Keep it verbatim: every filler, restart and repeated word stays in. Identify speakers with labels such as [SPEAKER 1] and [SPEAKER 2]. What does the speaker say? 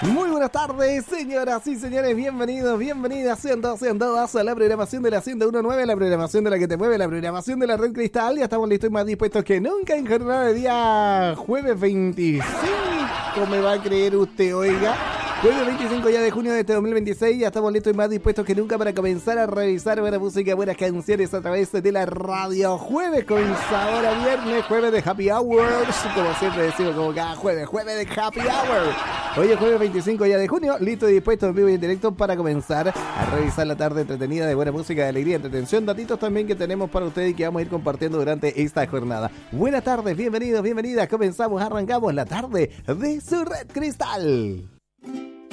[SPEAKER 1] Muy buenas tardes, señoras y señores, bienvenidos, bienvenidas, sean todos, sean todas a la programación de la ciento diecinueve, la programación de la que te mueve, la programación de la Red Cristal. Ya estamos listos y más dispuestos que nunca en jornada de día jueves veinticinco, ¿me va a creer usted, oiga? Jueves veinticinco ya de junio de este dos mil veintiséis, ya estamos listos y más dispuestos que nunca para comenzar a revisar buena música, buenas canciones a través de la radio. Jueves con sabor a viernes, jueves de Happy Hours, como siempre decimos, como cada jueves, jueves de Happy Hour. Hoy es jueves veinticinco ya de junio, listo y dispuesto en vivo y en directo para comenzar a revisar la tarde entretenida de buena música, de alegría, entretención, datitos también que tenemos para ustedes y que vamos a ir compartiendo durante esta jornada. Buenas tardes, bienvenidos, bienvenidas, comenzamos, arrancamos la tarde de su Red Cristal.